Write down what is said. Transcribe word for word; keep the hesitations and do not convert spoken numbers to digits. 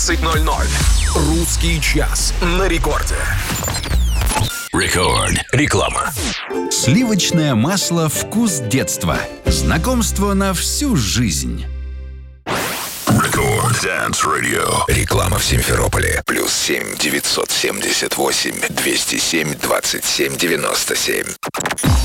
девятнадцать ноль ноль. Русский час на рекорде. Рекорд. Реклама. Сливочное масло «Вкус детства». Знакомство на всю жизнь. Рекорд Dance Radio. Реклама в Симферополе. Плюс семь девятьсот семьдесят восемь двести семь двадцать семь девяносто семь.